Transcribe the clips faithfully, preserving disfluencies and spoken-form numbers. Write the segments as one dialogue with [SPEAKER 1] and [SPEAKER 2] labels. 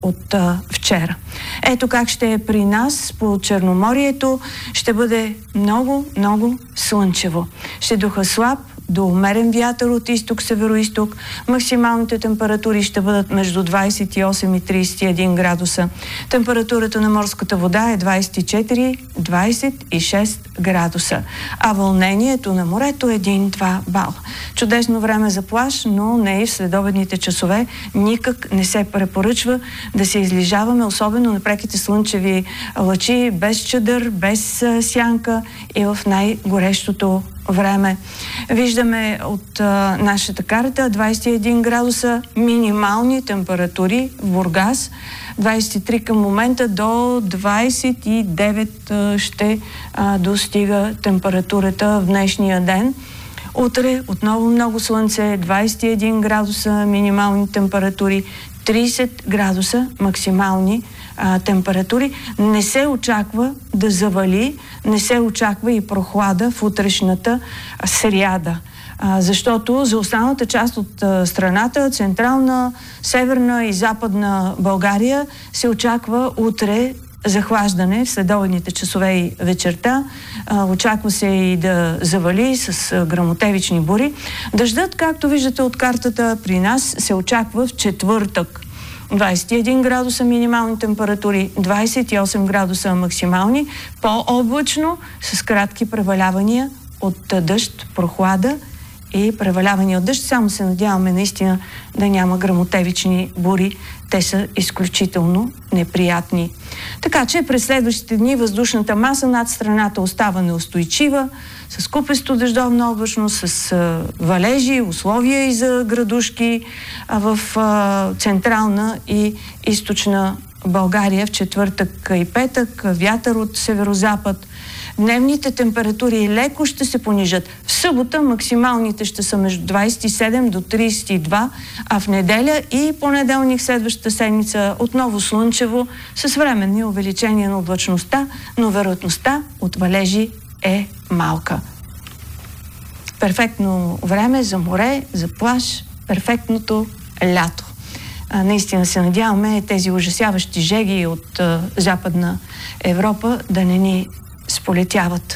[SPEAKER 1] от а, вчера. Ето как ще е при нас по Черноморието. Ще бъде много, много слънчево. Ще духа слаб до умерен вятър от изток-североизток. Максималните температури ще бъдат между двадесет и осем и тридесет и един градуса. Температурата на морската вода е двадесет и четири до двадесет и шест градуса. А вълнението на морето е един-два бала. Чудесно време за плаж, но не и в следобедните часове. Никак не се препоръчва да се излежаваме, особено на преките слънчеви лъчи, без чадър, без сянка и в най-горещото време. Виждаме от а, нашата карта двадесет и един градуса минимални температури в Бургас, двадесет и три към момента, до двадесет и девет а, ще а, достига температурата в днешния ден. Утре отново много слънце, двадесет и един градуса минимални температури, тридесет градуса максимални а, температури. Не се очаква да завали, не се очаква и прохлада в утрешната сряда. А, защото за останалата част от а, страната, централна, северна и западна България, се очаква утре захлаждане в следобедните часове и вечерта. А, очаква се и да завали с а, гръмотевични бури. Дъждът, както виждате от картата при нас, се очаква в четвъртък. двадесет и един градуса минимални температури, двадесет и осем градуса максимални, по-облачно, с кратки превалявания от дъжд, прохлада и превалявания от дъжд. Само се надяваме наистина да няма гръмотевични бури. Те са изключително неприятни. Така че през следващите дни въздушната маса над страната остава неустойчива, с купесто дъждовна облачност, с а, валежи, условия и за градушки а, в а, централна и източна България в четвъртък и петък, вятър от северозапад. Дневните температури леко ще се понижат. В събота максималните ще са между двадесет и седем до тридесет и два, а в неделя и понеделник следващата седмица отново слънчево, с временни увеличения на облачността, но вероятността от валежи е малка. Перфектно време за море, за плаж, перфектното лято. А, наистина се надяваме тези ужасяващи жеги от а, Западна Европа да не ни сполетяват.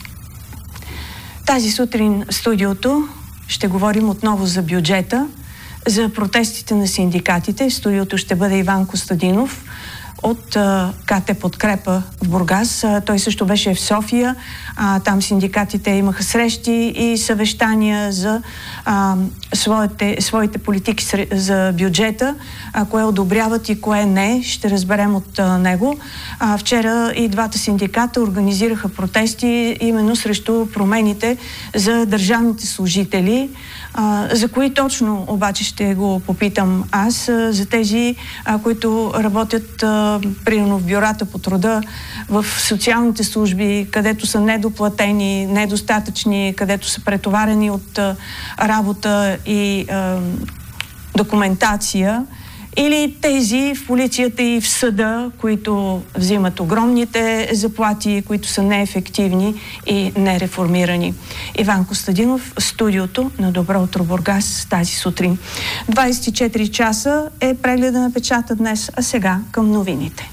[SPEAKER 1] Тази сутрин в студиото ще говорим отново за бюджета, за протестите на синдикатите. В студиото ще бъде Иван Костадинов от а, КТ Подкрепа в Бургас. А, той също беше в София. А, там синдикатите имаха срещи и съвещания за а, своите, своите политики за бюджета, а, кое одобряват и кое не. Ще разберем от а, него. А, вчера и двата синдиката организираха протести именно срещу промените за държавните служители. А, за кои точно обаче ще го попитам аз, а, за тези, а, които работят а, примерно в бюрата по труда, в социалните служби, където са недоплатени, недостатъчни, където са претоварени от а, работа и а, документация, или тези в полицията и в съда, които взимат огромните заплати, които са неефективни и нереформирани. Иван Костадинов, студиото на Добро утро Бургас тази сутрин. двадесет и четири часа е прегледа на печата днес, а сега към новините.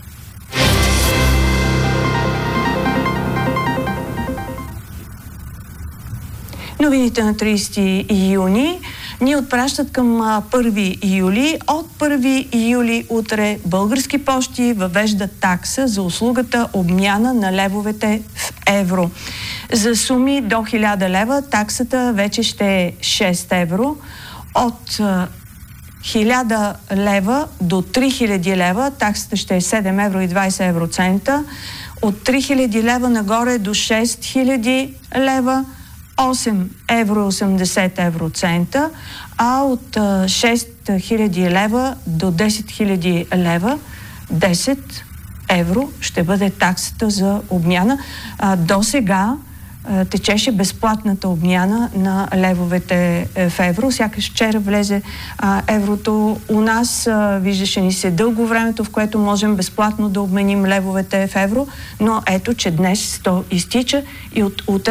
[SPEAKER 1] Новините на тридесети юни ни отпращат към първи юли. От първи юли утре Български пощи въвеждат такса за услугата обмяна на левовете в евро. За суми до хиляда лева таксата вече ще е шест евро. От хиляда лева до три хиляди лева таксата ще е седем евро и двадесет евроцента. От три хиляди лева нагоре до шест хиляди лева осем евро и осемдесет евроцента, а от шест хиляди лева до десет хиляди лева десет евро ще бъде таксата за обмяна. А, до сега а, течеше безплатната обмяна на левовете в евро. Сякаш вчера влезе а, еврото у нас. А, виждаше ни се дълго времето, в което можем безплатно да обменим левовете в евро, но ето, че днес то изтича и от утре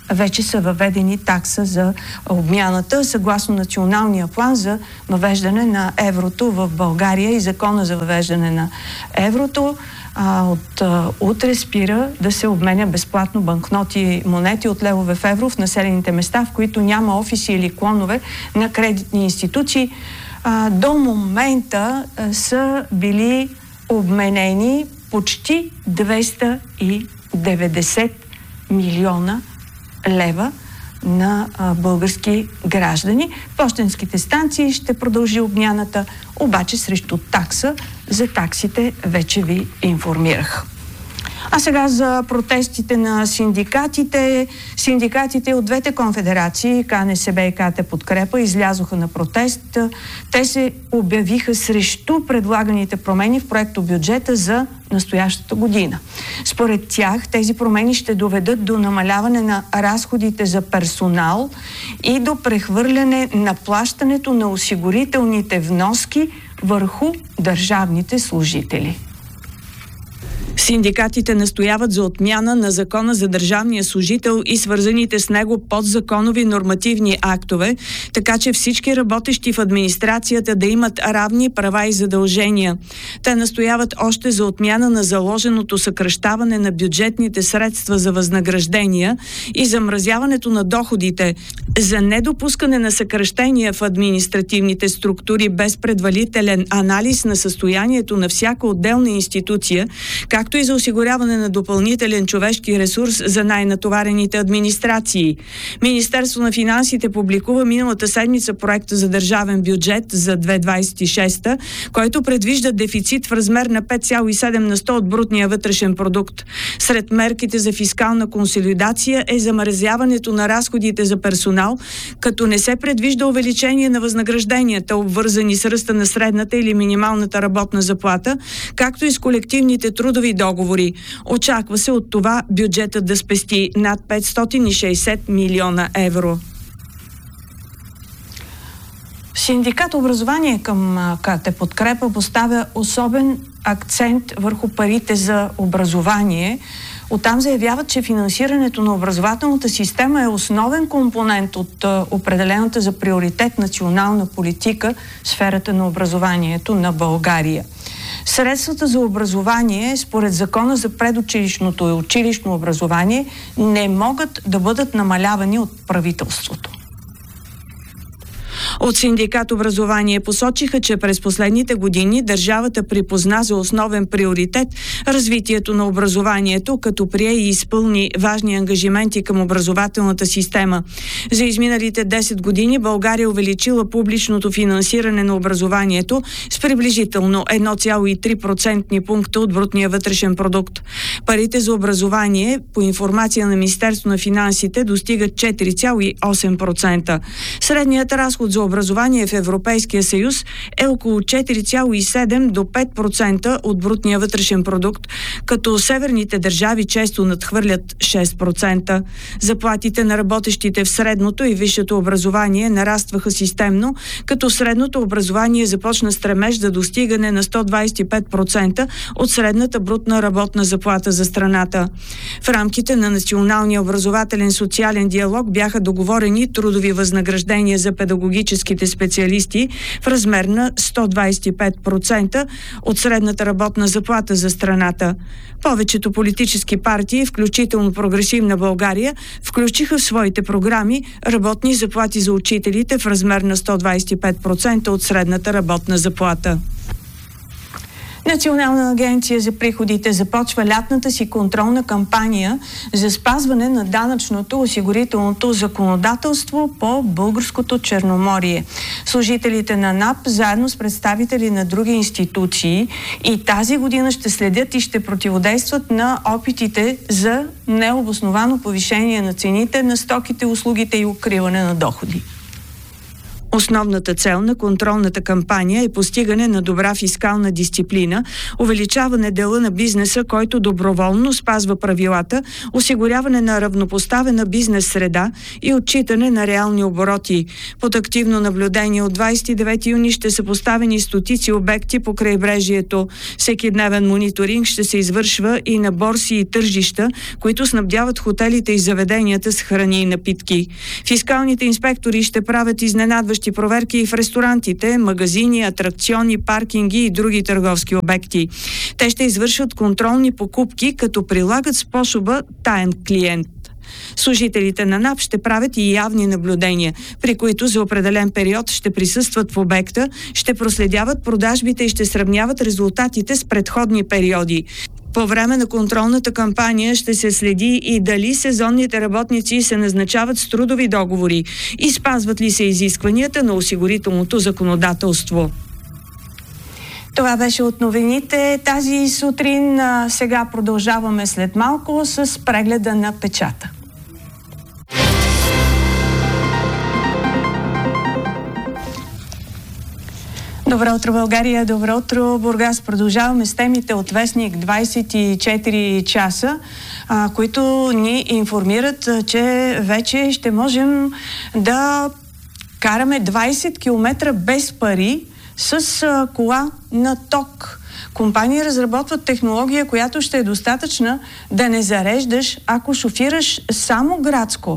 [SPEAKER 1] вече са въведени такса за обмяната, съгласно националния план за въвеждане на еврото в България и закона за въвеждане на еврото. А, от а, утре спира да се обменя безплатно банкноти и монети от левове в евро в населените места, в които няма офиси или клонове на кредитни институции. А, до момента а, са били обменени почти двеста и деветдесет милиона лева на а, български граждани. Пощенските станции ще продължи обмяната, обаче срещу такса. За таксите вече ви информирах. А сега за протестите на синдикатите. Синдикатите от двете конфедерации, КНСБ и КТ Подкрепа, излязоха на протест. Те се обявиха срещу предлаганите промени в проектобюджета за настоящата година. Според тях тези промени ще доведат до намаляване на разходите за персонал и до прехвърляне на плащането на осигурителните вноски върху държавните служители. Синдикатите настояват за отмяна на закона за държавния служител и свързаните с него подзаконови нормативни актове, така че всички работещи в администрацията да имат равни права и задължения. Те настояват още за отмяна на заложеното съкращаване на бюджетните средства за възнаграждения и замразяването на доходите, за недопускане на съкращения в административните структури без предварителен анализ на състоянието на всяка отделна институция, както и за осигуряване на допълнителен човешки ресурс за най-натоварените администрации. Министерство на финансите публикува миналата седмица проекта за държавен бюджет за две хиляди двадесет и шеста, който предвижда дефицит в размер на пет цяло и седем на сто от брутния вътрешен продукт. Сред мерките за фискална консолидация е замразяването на разходите за персонал, като не се предвижда увеличение на възнагражденията, обвързани с ръста на средната или минималната работна заплата, както и с колективните трудови договори. Очаква се от това бюджетът да спести над петстотин и шейсет милиона евро. Синдикат образование към КТ Подкрепа поставя особен акцент върху парите за образование. Оттам заявяват, че финансирането на образователната система е основен компонент от определената за приоритет национална политика в сферата на образованието на България. Средствата за образование, според закона за предучилищното и училищно образование, не могат да бъдат намалявани от правителството. От синдикат образование посочиха, че през последните години държавата припозна за основен приоритет развитието на образованието, като прие и изпълни важни ангажименти към образователната система. За изминалите десет години България увеличила публичното финансиране на образованието с приблизително едно цяло и три процентни пункта от брутния вътрешен продукт. Парите за образование, по информация на Министерство на финансите, достигат четири цяло и осем процента. Средният разход за образование в Европейския съюз е около четири цяло и седем до пет процента от брутния вътрешен продукт, като северните държави често надхвърлят шест процента. Заплатите на работещите в средното и висшето образование нарастваха системно, като средното образование започна стремеж за достигане на сто двадесет и пет процента от средната брутна работна заплата за страната. В рамките на националния образователен социален диалог бяха договорени трудови възнаграждения за педагогическите специалисти в размер на сто двадесет и пет процента от средната работна заплата за страната. Повечето политически партии, включително Прогресивна България, включиха в своите програми работни заплати за учителите в размер на сто двадесет и пет процента от средната работна заплата. Национална агенция за приходите започва лятната си контролна кампания за спазване на данъчното осигурителното законодателство по българското Черноморие. Служителите на НАП, заедно с представители на други институции, и тази година ще следят и ще противодействат на опитите за необосновано повишение на цените на стоките, услугите и укриване на доходи. Основната цел на контролната кампания е постигане на добра фискална дисциплина, увеличаване дела на бизнеса, който доброволно спазва правилата, осигуряване на равнопоставена бизнес среда и отчитане на реални обороти. Под активно наблюдение от двадесет и девети юни ще са поставени стотици обекти по крайбрежието. Всекидневен мониторинг ще се извършва и на борси и тържища, които снабдяват хотелите и заведенията с храни и напитки. Фискалните инспектори ще правят изненадващи проверки и в ресторантите, магазини, атракциони, паркинги и други търговски обекти. Те ще извършват контролни покупки, като прилагат способа таен клиент. Служителите на НАП ще правят и явни наблюдения, при които за определен период ще присъстват в обекта, ще проследяват продажбите и ще сравняват резултатите с предходни периоди. По време на контролната кампания ще се следи и дали сезонните работници се назначават с трудови договори и спазват ли се изискванията на осигурителното законодателство. Това беше от новините тази сутрин. Сега продължаваме след малко с прегледа на печата. Добро утро, България! Добро утро, Бургас! Продължаваме с темите от Вестник двадесет и четири часа, а, които ни информират, че вече ще можем да караме двадесет километра без пари с а, кола на ток. Компании разработват технология, която ще е достатъчна да не зареждаш, ако шофираш само градско.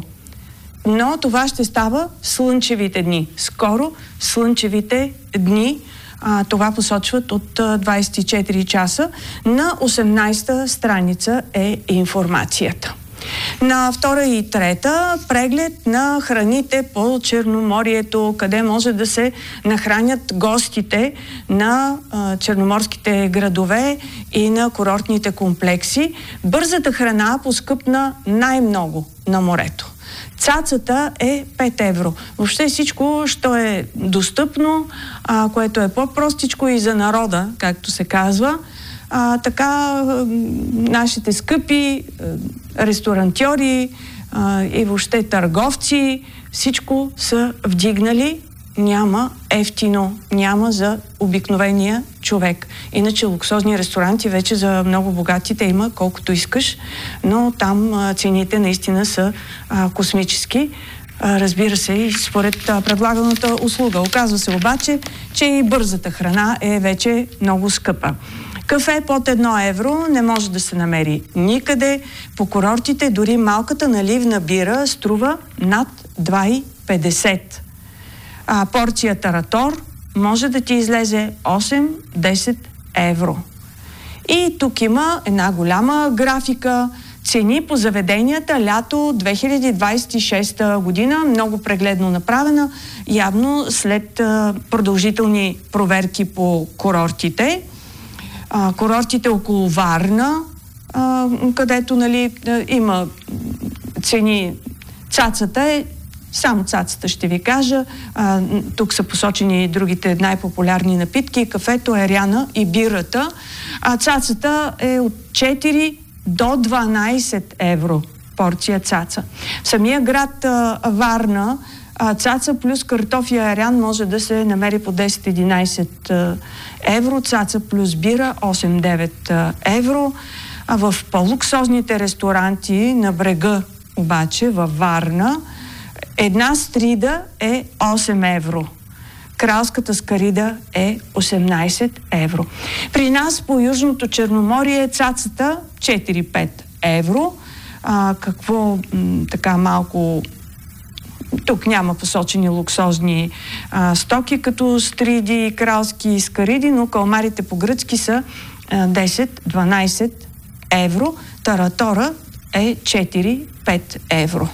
[SPEAKER 1] Но това ще става слънчевите дни. Скоро слънчевите дни. А, това посочват от а, двадесет и четири часа. На осемнадесета страница е информацията. На втора и трета преглед на храните по Черноморието, къде може да се нахранят гостите на а, черноморските градове и на курортните комплекси. Бързата храна поскъпна най-много на морето. Цацата е пет евро. Въобще всичко, що е достъпно, а, което е по-простичко и за народа, както се казва, а, така нашите скъпи а, ресторантьори а, и въобще търговци, всичко са вдигнали. Няма ефтино, няма за обикновения човек. Иначе луксозни ресторанти вече за много богатите има колкото искаш, но там а, цените наистина са а, космически. А, разбира се, и според а, предлаганата услуга. Оказва се обаче, че и бързата храна е вече много скъпа. Кафе под едно евро не може да се намери никъде. По курортите дори малката наливна бира струва над два и петдесет. А порция таратор може да ти излезе осем-десет евро. И тук има една голяма графика. Цени по заведенията лято две хиляди двадесет и шеста година, много прегледно направена, явно след а, продължителни проверки по курортите. А, курортите около Варна, а, където нали, има цени. Цацата е Само цацата ще ви кажа. А, тук са посочени другите най-популярни напитки. Кафето, еряна и бирата. А цацата е от четири до дванадесет евро порция цаца. В самия град а, Варна а, цаца плюс картоф и ерян може да се намери по десет-единадесет евро. Цаца плюс бира осем-девет евро. А в по-луксозните ресторанти на брега обаче във Варна една стрида е осем евро. Кралската скарида е осемнадесет евро. При нас по Южното Черноморие цацата четири-пет евро. А, какво м, така малко... Тук няма посочени луксозни а, стоки, като стриди, кралски скариди, но калмарите по-гръцки са а, десет-дванадесет евро. Таратора е четири-пет евро.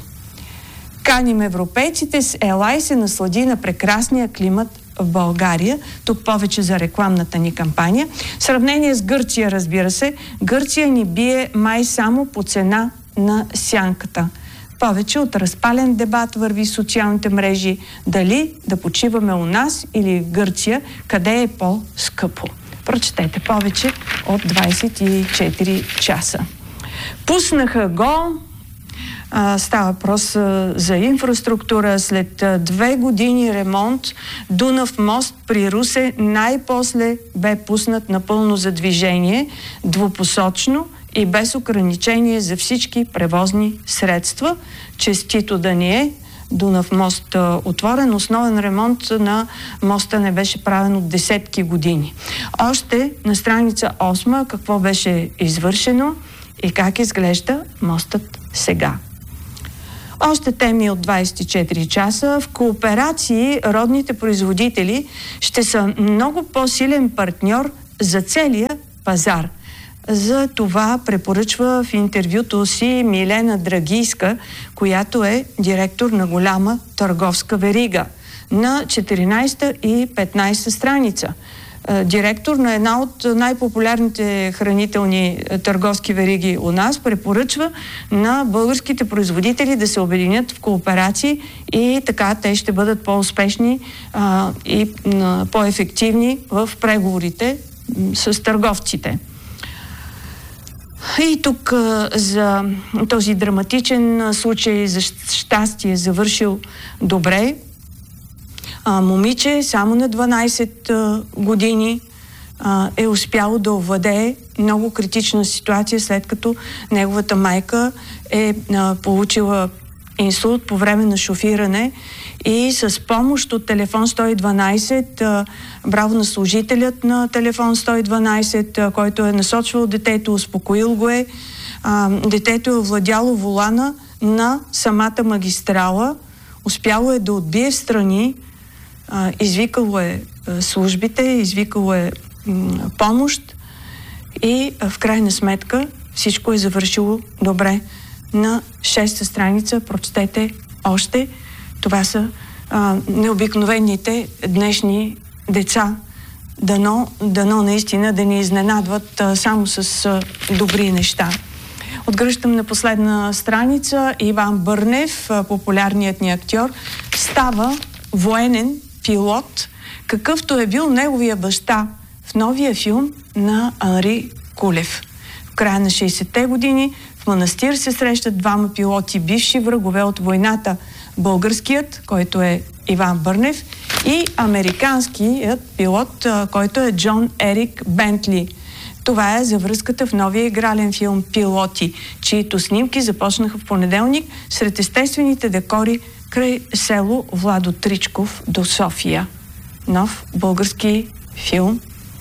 [SPEAKER 1] Каним европейците с елай се наслади на прекрасния климат в България. Тук повече за рекламната ни кампания. В сравнение с Гърция, разбира се, Гърция ни бие май само по цена на сянката. Повече от разпален дебат върви в социалните мрежи дали да почиваме у нас или в Гърция, къде е по-скъпо. Прочетете повече от двадесет и четири часа. Пуснаха го А, става въпрос а, за инфраструктура. След а, две години ремонт Дунав мост при Русе най-после бе пуснат напълно за движение, двупосочно и без ограничение за всички превозни средства. Честито да ни е Дунав мост отворен. Основен ремонт на моста не беше правен от десетки години. Още на страница осма какво беше извършено и как изглежда мостът сега. Още теми от двайсет и четири часа. В кооперации родните производители ще са много по-силен партньор за целия пазар. За това препоръчва в интервюто си Милена Драгийска, която е директор на голяма търговска верига, на четиринайсета и петнайсета страница. Директор на една от най-популярните хранителни търговски вериги у нас препоръчва на българските производители да се обединят в кооперации и така те ще бъдат по-успешни а, и а, по-ефективни в преговорите с търговците. И тук а, за този драматичен случай за щастие завършил добре. А, момиче само на дванайсет а, години а, е успяло да овладее много критична ситуация, след като неговата майка е а, получила инсулт по време на шофиране и с помощ от телефон сто и дванайсет, а, браво на служителят на телефон сто и дванайсет, а, който е насочвал детето, успокоил го е. А, детето е овладяло волана на самата магистрала, успяло е да отбие в страни, а, извикало е а, службите, извикало е м, помощ и а, в крайна сметка всичко е завършило добре. На шеста страница прочетете още. Това са а, необикновените днешни деца. Дано, дано наистина да ни изненадват а, само с а, добри неща. Отгръщам на последна страница. Иван Бърнев, а, популярният ни актьор, става военен пилот, какъвто е бил неговия баща в новия филм на Анри Кулев. В края на шейсетте години в манастир се срещат двама пилоти, бивши врагове от войната. Българският, който е Иван Бърнев, и американският пилот, който е Джон Ерик Бентли. Това е за връзката в новия игрален филм «Пилоти», чието снимки започнаха в понеделник сред естествените декори край село Владо Тричков до София. Нов български филм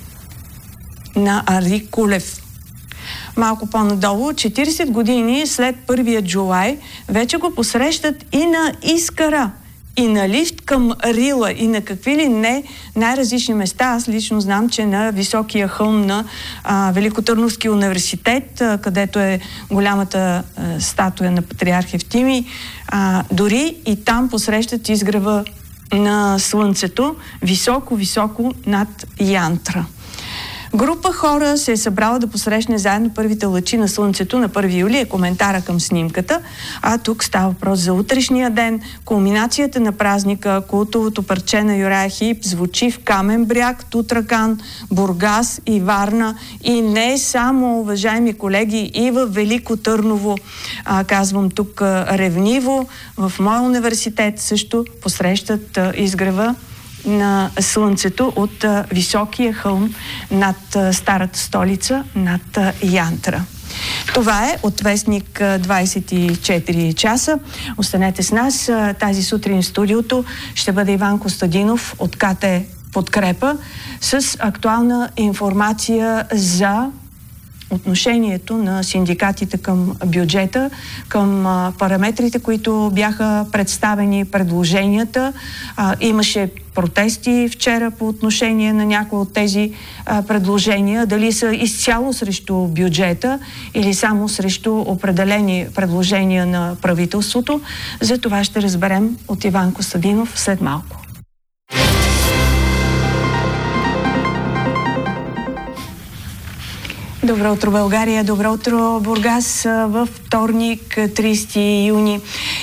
[SPEAKER 1] на Анри Кулев. Малко по-надолу, четирийсет години след първия Джулай, вече го посрещат и на Искъра, и на лифт към Рила, и на какви ли не най-различни места. Аз лично знам, че на високия хълм на а, Великотърновския университет, а, където е голямата а, статуя на патриарх Евтимий, а, дори и там посрещат изгрева на Слънцето, високо-високо над Янтра. Група хора се е събрала да посрещне заедно първите лъчи на Слънцето на първи юли, е коментара към снимката, а тук става въпрос за утрешния ден. Кулминацията на празника, култовото парче на Юрая Хип звучи в Камен бряг, Тутракан, Бургас и Варна, и не само, уважаеми колеги, и в Велико Търново, а, казвам тук а, ревниво, в моя университет също посрещат а, изгрева на Слънцето от а, високия хълм над а, старата столица, над а, Янтра. Това е от вестник двайсет и четири часа. Останете с нас. А, тази сутрин в студиото ще бъде Иван Костадинов от КТ Подкрепа с актуална информация за отношението на синдикатите към бюджета, към а, параметрите, които бяха представени, предложенията. А, имаше протести вчера по отношение на някои от тези а, предложения, дали са изцяло срещу бюджета или само срещу определени предложения на правителството. За това ще разберем от Иван Костадинов след малко. Добро утро, България! Добро утро, Бургас! Във вторник, трийсети юни.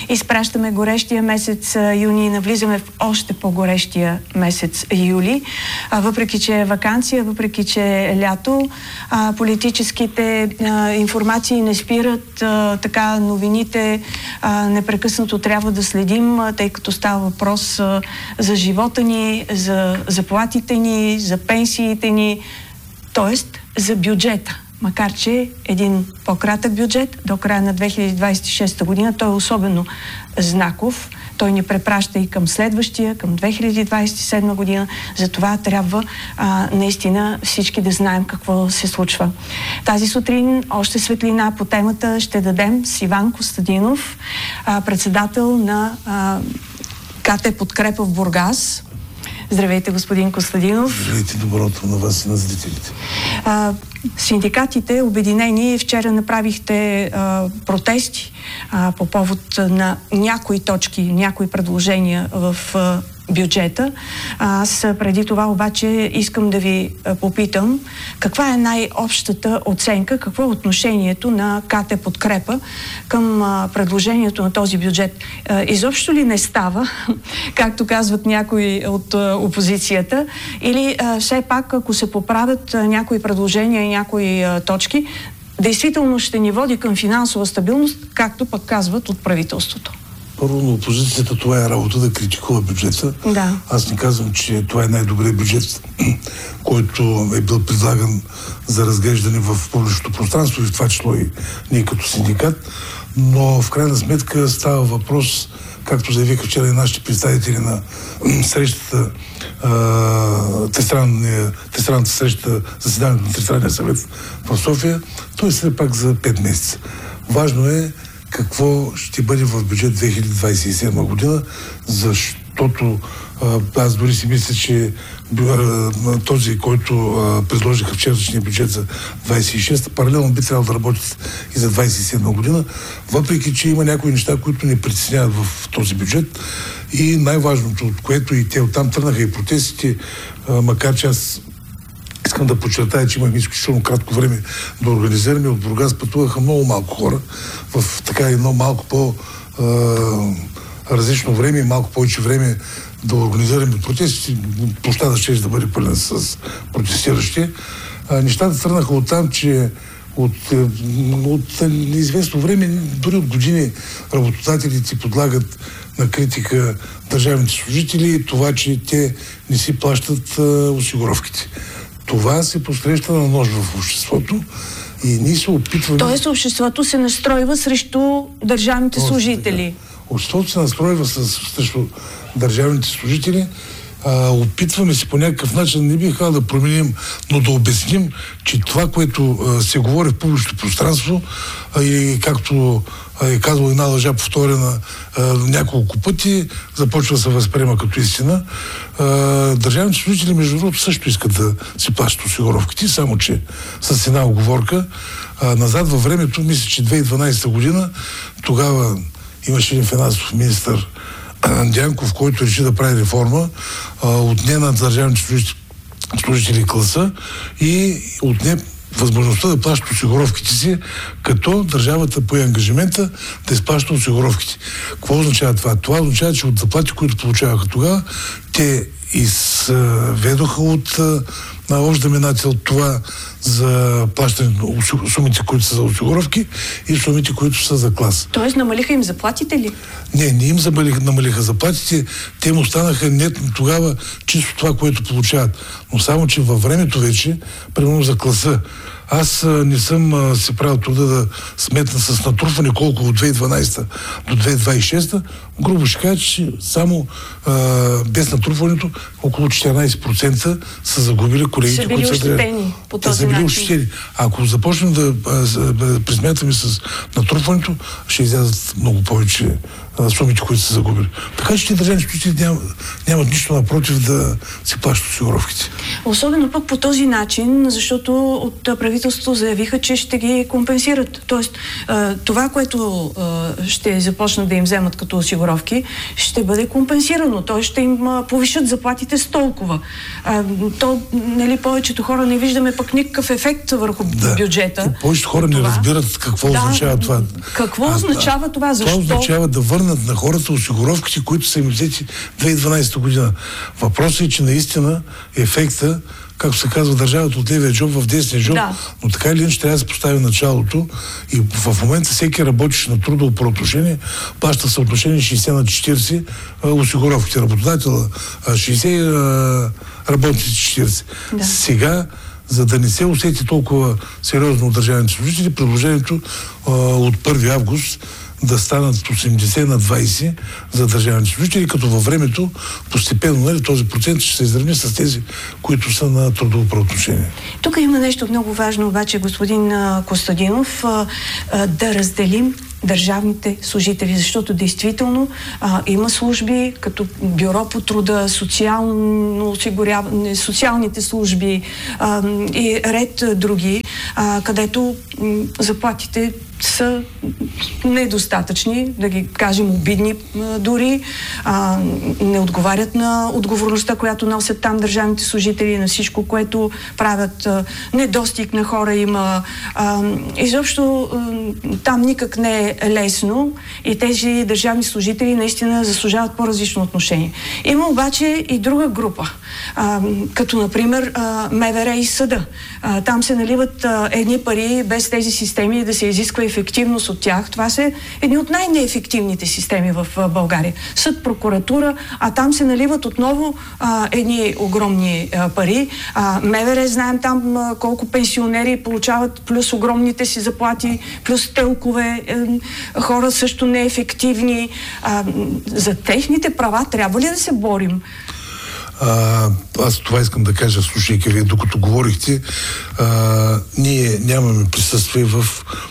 [SPEAKER 1] изпращаме горещия месец юни и навлизаме в още по-горещия месец юли. А, въпреки, че е ваканция, въпреки, че е лято, а, политическите а, информации не спират, а, така новините а, непрекъснато трябва да следим, а, тъй като става въпрос а, за живота ни, за заплатите ни, за пенсиите ни, т.е. за бюджета. Макар че един по-кратък бюджет до края на две хиляди двадесет и шеста година, той е особено знаков. Той ни препраща и към следващия, към две хиляди двадесет и седма година. Затова трябва а, наистина всички да знаем какво се случва. Тази сутрин още светлина по темата ще дадем с Иван Костадинов, а, председател на а, КТ Подкрепа в Бургас. Здравейте, господин Костадинов.
[SPEAKER 2] Здравейте, добро утро на вас и на зрителите.
[SPEAKER 1] А, синдикатите, обединени, вчера направихте а, протести а, по повод на някои точки, някои предложения в а, бюджета. Аз преди това обаче искам да ви а, попитам каква е най-общата оценка, какво е отношението на КТ Подкрепа към а, предложението на този бюджет. А, изобщо ли не става, както казват някои от а, опозицията, или а, все пак, ако се поправят а, някои предложения и някои а, точки, действително ще ни води към финансова стабилност, както пък казват от правителството?
[SPEAKER 2] Първо, на опозицията това е работа да критикува бюджета.
[SPEAKER 1] Да.
[SPEAKER 2] Аз не казвам, че това е най-добрият бюджет, който е бил предлаган за разглеждане в публичното пространство и в това число и ние като синдикат, но в крайна сметка става въпрос, както заявиха вчера и нашите представители на срещата, тристранната среща, заседанието на Тристранния съвет в София, той е пак за пет месеца. Важно е какво ще бъде в бюджет две хиляди двадесет и седма година, защото аз дори си мисля, че този, който предложиха вчерашния бюджет за двадесет и шеста, паралелно би трябвало да работи и за двадесет и седма година, въпреки че има някои неща, които ни притесняват в този бюджет. И най-важното, от което и те оттам тръгнаха и протестите, макар че аз искам да подчертая, че имахме изключително кратко време да организираме. От Бургас пътуваха много малко хора в така едно малко по-различно време и малко повече време да организираме протести. Площада ще да бъде пълен с протестиращи. А, нещата тръгнаха от там, че от, от неизвестно време, дори от години, работодателите подлагат на критика държавните служители и това, че те не си плащат а, осигуровките. Това се посреща на нож в обществото и ние се опитваме...
[SPEAKER 1] Тоест обществото се настройва срещу държавните
[SPEAKER 2] Точно
[SPEAKER 1] служители.
[SPEAKER 2] Така. Обществото се настройва срещу държавните служители. А, опитваме се по някакъв начин, не бих казал да променим, но да обясним, че това, което а, се говори в публичното пространство а, и както е казал една лъжа повторена а, няколко пъти, започва да се възприема като истина. А, държавните служители, между другото, също искат да си плащат осигуровките, само че с една оговорка. А, назад във времето, мисля, че две хиляди и дванадесета година, тогава имаше един финансов министър Дянков, който реши да прави реформа, а, отне на държавните служители, служители класа и отне възможността да плащат осигуровките си, като държавата пое ангажимента да изплаща осигуровките. Какво означава това? Това означава, че от заплати, които получаваха тогава, те изведоха от на общ знаменател това за плащане на сумите, които са за осигуровки и сумите, които са за клас.
[SPEAKER 1] Тоест намалиха им заплатите ли?
[SPEAKER 2] Не, не им намалиха, намалиха заплатите, те им останаха нетно тогава чисто това, което получават. Но само, че във времето вече, примерно за класа, аз а, не съм а, се правил труда да сметна с натрупване колко от две хиляди и дванадесета до две хиляди двадесет и шеста. Грубо ще кажа, че само а, без натрупването около четиринадесет процента са загубили колегите,
[SPEAKER 1] са били
[SPEAKER 2] които са
[SPEAKER 1] ощетени по този
[SPEAKER 2] са били
[SPEAKER 1] начин.
[SPEAKER 2] ощетени. Ако започнем да, да присметваме с натрупването, ще излязат много повече а, сумите, които са загубили. Така че държавни служители нямат, нямат нищо напротив да си плащат осигуровките.
[SPEAKER 1] Особено пък по този начин, защото от правителството заявиха, че ще ги компенсират. Тоест, това, което ще започнат да им вземат като осигуровки, ще бъде компенсирано. Т.е. ще им повишат заплатите с толкова. То, нали, повечето хора не виждаме пък никакъв никакъв ефект върху
[SPEAKER 2] да.
[SPEAKER 1] бюджета.
[SPEAKER 2] И повечето хора не разбират какво да, означава това.
[SPEAKER 1] Какво
[SPEAKER 2] а,
[SPEAKER 1] означава това? Защо?
[SPEAKER 2] Това означава да върнат на хората осигуровките, които са им взети две хиляди и дванадесета година. Въпросът е, че наистина ефекта, както се казва, държавата от левия джоб в десния джоб,
[SPEAKER 1] да.
[SPEAKER 2] но така или иначе трябва да се постави началото и в момента всеки работещ на трудово правоотношение плаща съотношение шейсет на четиридесет а, осигуровките. Работодателя шейсет, а, работниците четиридесет. Да. Сега, за да не се усети толкова сериозно от държавните служители, предложението а, от първи август да станат осемдесет на двадесет за държавните служители, като във времето постепенно, нали, този процент ще се изравни с тези, които са на трудово правоотношение.
[SPEAKER 1] Тук има нещо много важно, обаче, господин Костадинов, а, а, да разделим държавните служители, защото действително а, има служби като бюро по труда, социално осигуряване, социалните служби а, и ред други, а, където м, заплатите са недостатъчни, да ги кажем обидни а, дори, а, не отговарят на отговорността, която носят там държавните служители, на всичко, което правят. А, недостиг на хора има. А, изобщо а, там никак не е лесно и тези държавни служители наистина заслужават по-различно отношение. Има обаче и друга група, а, като например а, МВР и съда. А, там се наливат а, едни пари без тези системи да се изисква ефективност от тях. Това са едни от най-неефективните системи в а, България. Съд, прокуратура, а там се наливат отново а, едни огромни а, пари. А, МВР, знаем там а, колко пенсионери получават плюс огромните си заплати, плюс телкове, е, хора също неефективни. А, за техните права трябва ли да се борим?
[SPEAKER 2] А, аз това искам да кажа, слушайки вие, докато говорихте, а, ние нямаме присъствие в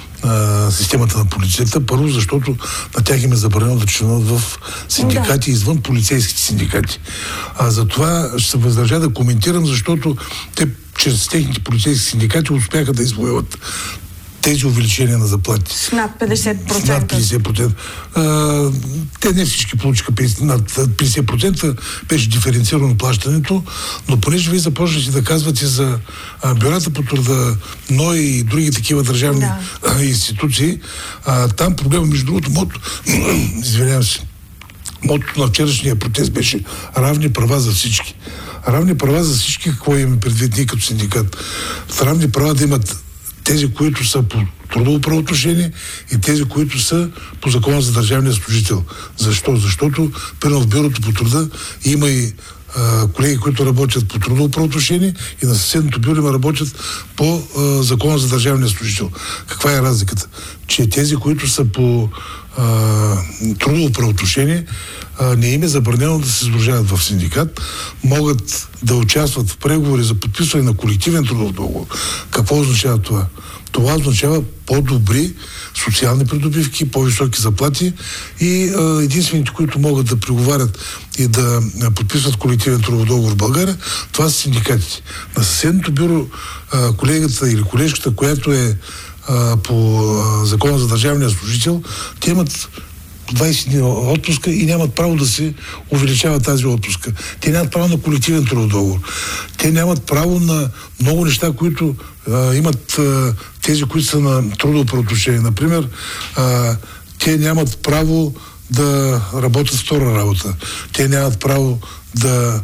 [SPEAKER 2] а, системата на полицията. Първо, защото на тях им е забранено да членуват в синдикати, да, извън полицейските синдикати. А за това ще се въздържа да коментирам, защото те чрез техните полицейски синдикати успяха да извоюват тези увеличения на заплати.
[SPEAKER 1] С над петдесет процента.
[SPEAKER 2] С над петдесет процента. А, те не всички получиха над петдесет процента, беше диференцирано плащането, но понеже вие започнете да казвате за а, бюрата по труда, НОИ и други такива държавни да. а, институции, а, там проблема, между другото, мото, извинявам се, мотото на вчерашния протест беше равни права за всички. Равни права за всички, какво имаме предвид ние като синдикат? Равни права да имат тези, които са по трудово правоотношение и тези, които са по закона за държавния служител. Защо? Защото примерно в бюрото по труда има и а, колеги, които работят по трудово правоотношение и на съседното бюро има работят по а, закона за държавния служител. Каква е разликата? Че тези, които са по а, трудово правоотношение, а, не им е забранено да се сдружават в синдикат, могат да участват в преговори за подписване на колективен трудов договор. Какво означава това? Това означава по-добри социални придобивки, по-високи заплати и а, единствените, които могат да преговарят и да а, подписват колективен трудов договор в България, това са синдикатите. На съседното бюро а, колегата или колежката, която е а, по а, закона за държавния служител, те имат двадесет дни отпуска и нямат право да се увеличава тази отпуска. Те нямат право на колективен трудов договор. Те нямат право на много неща, които а, имат а, тези, които са на трудово правоотношение. Например, а, те нямат право да работят втора работа. Те нямат право да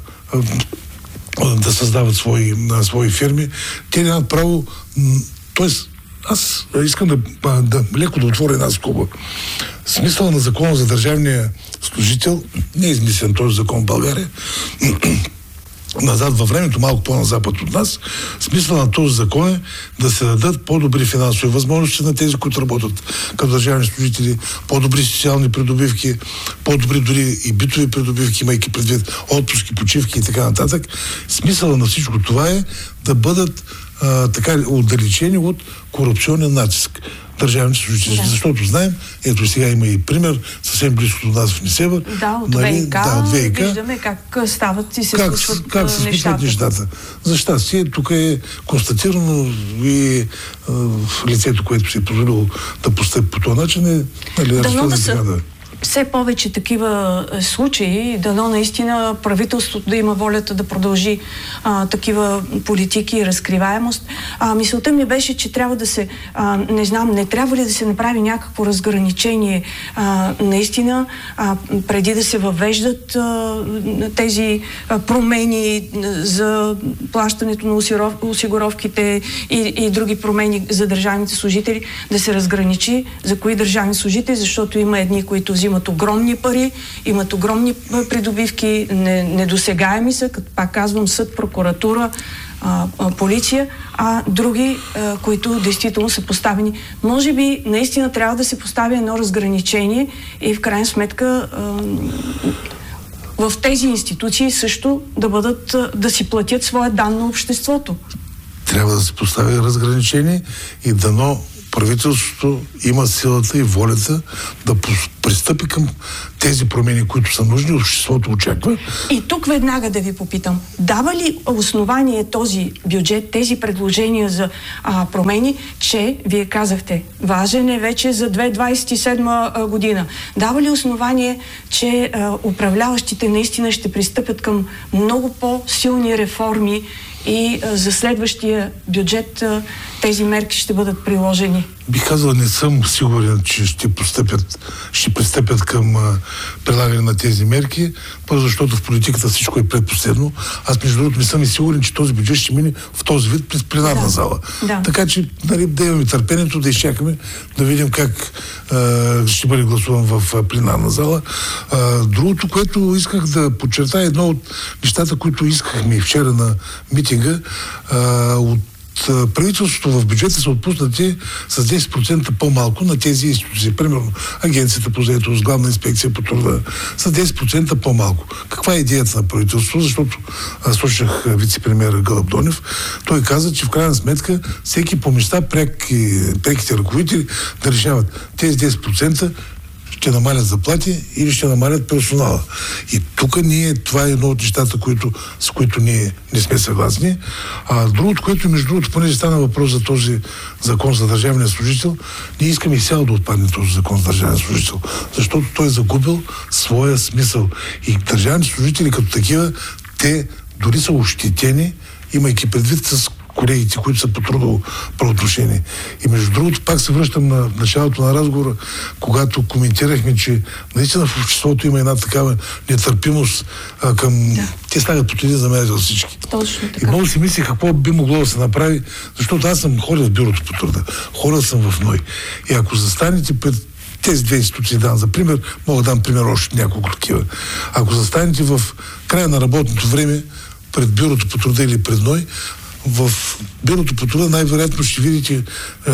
[SPEAKER 2] а, да създават свои, а, свои фирми. Те нямат право, т.е. аз искам да, да леко да отворя една скоба. Смисъл на закона за държавния служител не е измислен този закон в България. Назад във времето, малко по-назапад от нас, смисъл на този закон е да се дадат по-добри финансови възможности на тези, които работят като държавни служители, по-добри социални придобивки, по-добри дори и битови придобивки, имайки предвид отпуски, почивки и така нататък. Смисъла на всичко това е да бъдат а, така отдалечени от корупционен натиск държавните служители. Да. Защото знаем, ето сега има и пример, съвсем близко до нас в Несебър.
[SPEAKER 1] Да, от нали, ВИК, да, от ВИК. Виждаме как стават и се
[SPEAKER 2] как,
[SPEAKER 1] случват
[SPEAKER 2] как се случват нещата. За щастие, тук е констатирано и а, лицето, което си е позволило да постъпи по този начин, е нали,
[SPEAKER 1] дано да са, все повече такива случаи, дано наистина правителството да има волята да продължи а, такива политики и разкриваемост. А, мисълта ми беше, че трябва да се, а, не знам, не трябва ли да се направи някакво разграничение а, наистина, а, преди да се въвеждат а, тези а, промени за плащането на осиров, осигуровките и, и други промени за държавните служители, да се разграничи за кои държавни служители, защото има едни, които взимат имат огромни пари, имат огромни придобивки, недосегаеми са, като пак казвам, съд, прокуратура, а, а, полиция, а други, а, които действително са поставени. Може би наистина трябва да се постави едно разграничение и в крайна сметка а, в тези институции също да бъдат, да си платят своя дан на обществото.
[SPEAKER 2] Трябва да се постави разграничение и дано правителството има силата и волята да пристъпи към тези промени, които са нужни, обществото очаква.
[SPEAKER 1] И тук веднага да ви попитам, дава ли основание този бюджет, тези предложения за а, промени, че, вие казахте, важен е вече за две хиляди двадесет и седма година. Дава ли основание, че а, управляващите наистина ще пристъпят към много по-силни реформи и а, за следващия бюджет а, тези мерки ще бъдат приложени?
[SPEAKER 2] Бих казал, не съм сигурен, че ще пристъпят, ще пристъпят към а, прилагане на тези мерки, просто защото в политиката всичко е предпоследно. Аз, между другото, не съм и сигурен, че този бюджет ще мине в този вид през пленарна да. зала. Да. Така че, нали, да имаме търпението, да изчакаме, да видим как а, ще бъде гласуван в а, пленарна зала. А, другото, което исках да подчертая, едно от нещата, които искахме вчера на митинга, а, от правителството в бюджета са отпуснати с десет процента по-малко на тези институции. Примерно Агенцията по заетост, Главна инспекция по труда, с десет процента по-малко. Каква е идеята на правителството? Защото аз слушах вице-премиера Гълъб Донев. Той каза, че в крайна сметка всеки по места преки, преките ръководители да решават тези десет процента ще намалят заплати или ще намалят персонала. И тук ние, това е едно от нещата, които, с които ние не сме съгласни. А другото, което между другото, понеже стана въпрос за този закон за държавния служител, ние искаме изцяло да отпадне този закон за държавния служител, защото той е загубил своя смисъл. И държавните служители като такива, те дори са ощетени, имайки предвид с колегите, които са по трудово правоотношение. И между другото, пак се връщам на началото на разговора, когато коментирахме, че наистина в обществото има една такава нетърпимост а, към... Да. Те слагат под един замер за всички.
[SPEAKER 1] Точно така.
[SPEAKER 2] И много си мисля какво би могло да се направи, защото аз съм ходил в бюрото по труда, ходил съм в НОИ. И ако застанете пред тези две институции, дам за пример, мога да дам пример още няколко такива. Ако застанете в края на работното време пред бюрото по труда или пред НОИ, в бюрото по труда най-вероятно ще видите а,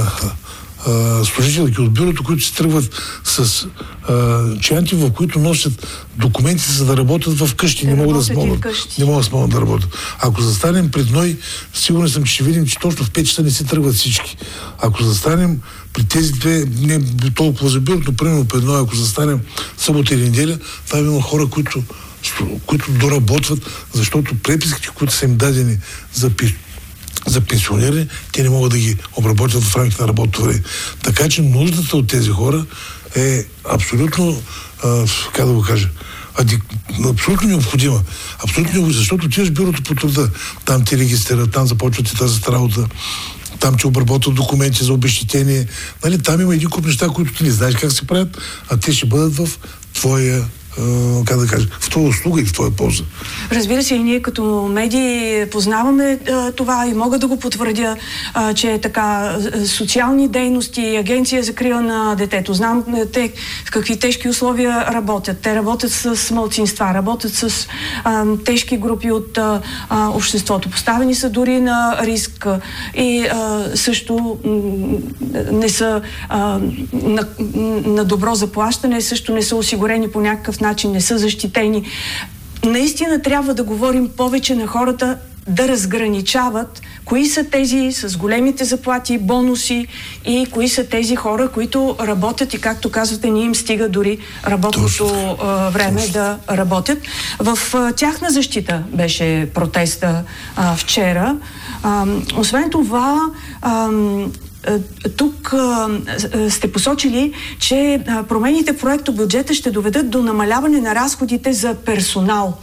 [SPEAKER 2] а, служителки от бюрото, които се тръгват с а, чанти, в които носят документи, за да работят в къщи. Не могат да смогат. Не могат да смогат да работят. Ако застанем пред НОИ, сигурен съм, че ще видим, че точно в пет часа не се тръгват всички. Ако застанем при тези две, не толкова за бюрото, но примерно пред НОИ, ако застанем събота или неделя, там има хора, които които доработват, защото преписките, които са им дадени за, за пенсионери, те не могат да ги обработят в рамките на работното време. Така че нуждата от тези хора е абсолютно, а, как да го кажа, адик, абсолютно необходима. Абсолютно необходима, защото ти в бюрото по труда, там ти регистрират, там започват и тази работа, там ти обработват документи за обезщетение. Нали, там има един куп неща, които ти не знаеш как се правят, а те ще бъдат в твоя Uh, как да кажа, в твоя услуга и в твоя полза.
[SPEAKER 1] Разбира се, и ние като медии познаваме uh, това и мога да го потвърдя, uh, че е така социални дейности, агенция за закрила на детето. Знам те в какви тежки условия работят. Те работят с малцинства, работят с uh, тежки групи от uh, uh, обществото. Поставени са дори на риск и uh, също uh, не са uh, на, на добро заплащане, също не са осигурени по някакъв начин, не са защитени. Наистина трябва да говорим повече на хората да разграничават кои са тези с големите заплати, бонуси и кои са тези хора, които работят и, както казвате, не им стига дори работното а, време Точно. да работят. В а, тяхна защита беше протеста а, вчера. А, освен това, а, тук сте посочили, че промените в проектобюджета ще доведат до намаляване на разходите за персонал.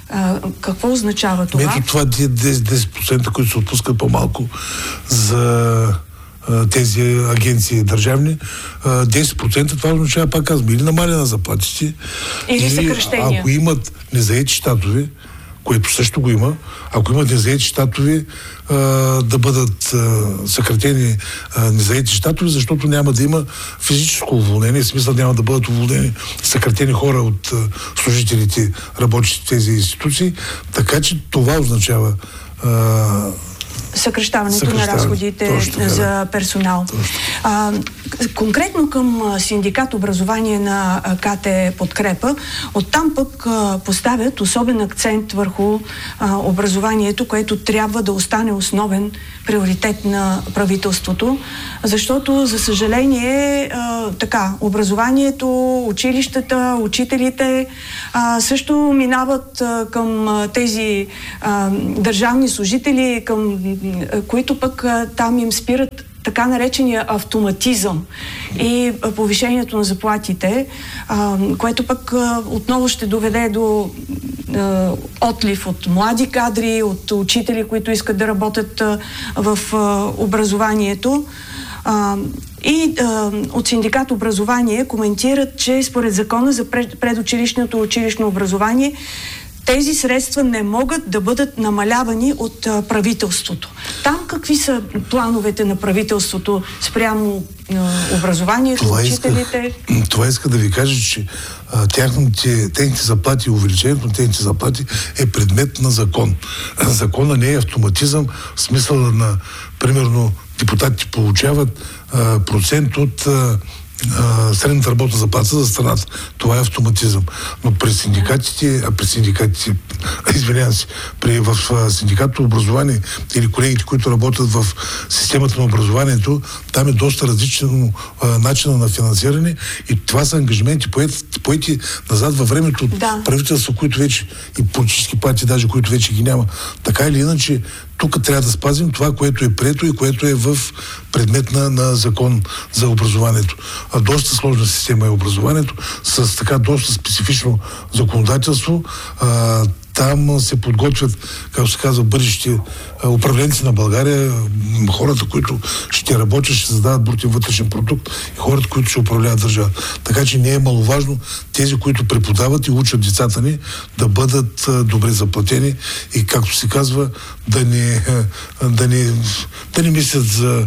[SPEAKER 1] Какво означава това?
[SPEAKER 2] Ето това десет процента, които се отпускат по-малко за тези агенции държавни, десет процента това означава, пак казвам, или намаляне на заплатите,
[SPEAKER 1] или съкращения.
[SPEAKER 2] Ако имат незаети щатове, което също го има, ако имат незаети щатове, а, да бъдат а, съкратени а, незаети щатове, защото няма да има физическо уволнение, в смисъл няма да бъдат уволнени съкратени хора от а, служителите, работещи в тези институции, така че това означава а,
[SPEAKER 1] съкращаването на разходите за персонал. А, конкретно към синдикат образование на КТ Подкрепа, оттам пък а, поставят особен акцент върху а, образованието, което трябва да остане основен приоритет на правителството, защото, за съжаление, а, така, образованието, училищата, учителите а, също минават а, към а, тези а, държавни служители, към които пък а, там им спират така наречения автоматизъм и а, повишението на заплатите, а, което пък а, отново ще доведе до а, отлив от млади кадри, от учители, които искат да работят а, в а, образованието. А, и а, от синдикат образование коментират, че според закона за пред, предучилищното училищно образование тези средства не могат да бъдат намалявани от а, правителството. Там какви са плановете на правителството спрямо а, образованието, това учителите?
[SPEAKER 2] Иска, това иска да ви кажа, че а, тяхните, техните заплати, увеличението на техните заплати е предмет на закон. Закона не е автоматизъм, в смисъла на, примерно, депутатите получават а, процент от а, средната работна заплата за страната. Това е автоматизъм. Но при синдикатите, а при синдикатите, извинявам се, при, в синдикатното образование или колегите, които работят в системата на образованието, там е доста различен начина на финансиране и това са ангажименти поети, поети назад във времето от
[SPEAKER 1] да.
[SPEAKER 2] правителства, които вече и политически партии, даже които вече ги няма. Така или иначе, тук трябва да спазим това, което е прието и което е в предмет на, на закон за образованието. А доста сложна система е образованието, с така доста специфично законодателство. А, там се подготвят, както се казва, бъдещи управленци на България, хората, които ще работят, ще създават брутен вътрешен продукт и хората, които ще управляват държава. Така че не е маловажно тези, които преподават и учат децата ни, да бъдат добре заплатени и, както се казва, да не, да не, да не мислят за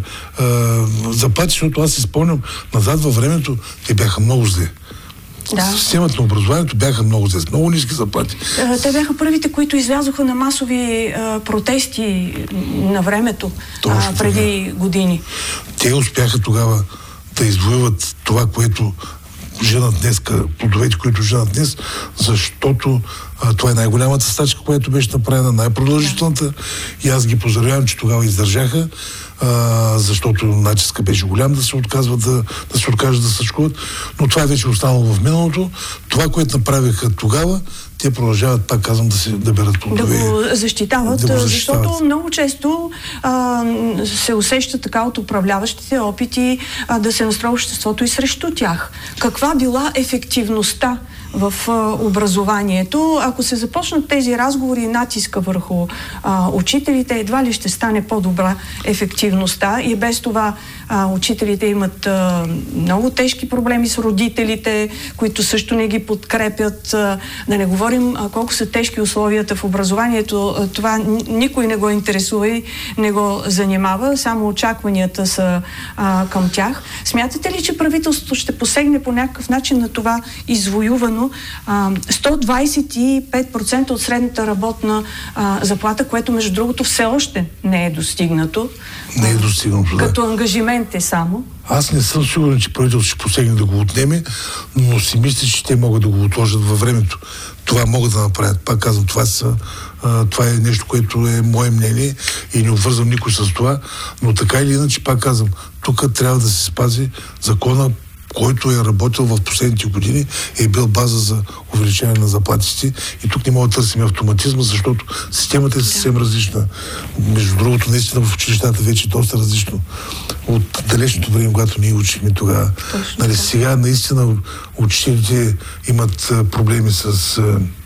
[SPEAKER 2] заплати, защото аз си спомням, назад във времето те бяха много зле.
[SPEAKER 1] Да.
[SPEAKER 2] Системата на образованието бяха много зле, много ниски заплати.
[SPEAKER 1] Те бяха първите, които излязоха на масови а, протести на времето, а, преди да. години.
[SPEAKER 2] Те успяха тогава да извоюват това, което женат днес, плодовете, които женат днес, защото а, това е най-голямата стачка, която беше направена, най-продължителната. Да. И аз ги поздравявам, че тогава издържаха, а, защото натиска беше голям да се отказват да, да се откажат да стачкуват. Но това е вече останало в миналото. Това, което направиха тогава, те продължават, пак казвам, да се да берат плодове.
[SPEAKER 1] Да го защитават,
[SPEAKER 2] да го защитават.
[SPEAKER 1] защото много често а, се усеща така от управляващите опити а, да се настрои обществото и срещу тях. Каква била ефективността в а, образованието? Ако се започнат тези разговори и натиска върху а, учителите, едва ли ще стане по-добра ефективността и без това а, учителите имат а, много тежки проблеми с родителите, които също не ги подкрепят. А, да не говорим а, колко са тежки условията в образованието. А, това никой не го интересува и не го занимава, само очакванията са а, към тях. Смятате ли, че правителството ще посегне по някакъв начин на това извоювано а, сто двадесет и пет процента от средната работна а, заплата, което между другото все още не е достигнато?
[SPEAKER 2] Не е достигнато,
[SPEAKER 1] да. Като ангажимент е само.
[SPEAKER 2] Аз не съм сигурен, че правителството ще посегне да го отнеме, но си мисля, че те могат да го отложат във времето. Това могат да направят. Пак казвам, това, са, а, това е нещо, което е мое мнение и не обвързвам никой с това, но така или иначе, пак казвам, тук трябва да се спази закона, който е работил в последните години, е бил база за увеличение на заплатите. И тук не мога да търсим автоматизма, защото системата е съвсем различна. Между другото, наистина в училищата вече е доста различно от далечното време, когато ние учихме тогава. Нали, сега наистина учителите имат проблеми с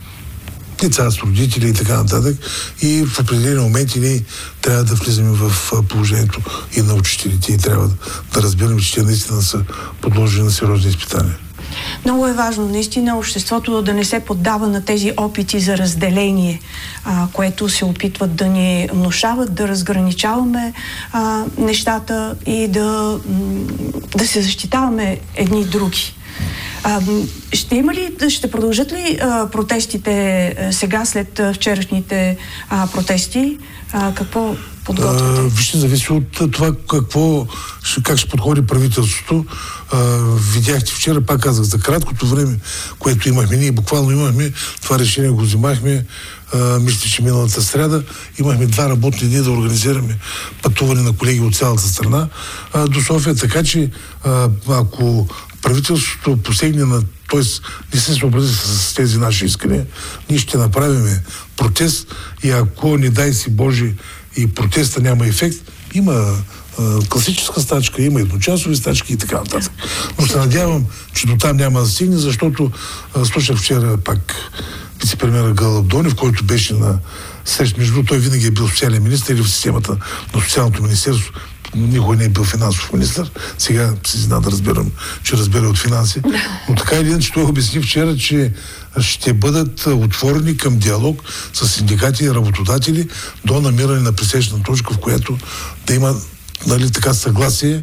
[SPEAKER 2] деца, с родители и така нататък. И в определени моменти ние трябва да влизаме в положението и на учителите и трябва да разберем, че те наистина са подложени на сериозни изпитания.
[SPEAKER 1] Много е важно наистина обществото да не се поддава на тези опити за разделение, а, което се опитват да ни внушават, да разграничаваме а, нещата и да, да се защитаваме едни и други. А, ще има ли, ще продължат ли а, протестите а, сега, след а, вчерашните а, протести? А, какво подготвяте?
[SPEAKER 2] Вижте, зависи от това какво, как ще подходи правителството. А, видяхте вчера, пак казах, за краткото време, което имахме, ние буквално имахме, това решение го взимахме, а, мисля, че миналата сряда, имахме два работни дни да организираме пътуване на колеги от цялата страна а, до София, така че а, ако правителството посегне на, т.е. не се съобрази с тези наши искания, ние ще направим протест и ако не дай си Боже и протеста няма ефект, има а, класическа стачка, има едночасови стачки и така нататък. Но се надявам, че до там няма да стигне, защото а, слушах вчера пак вице-премиера Гълъб Донев, който беше на среща. Между другото, той винаги е бил социален министър или в системата на социалното министерство. Никой не е бил финансов министър. Сега си зна да разбирам, че разбере от финанси. Но така или иначе той обясни вчера, че ще бъдат отворени към диалог с синдикати и работодатели до намиране на пресечна точка, в която да има, нали, така съгласие,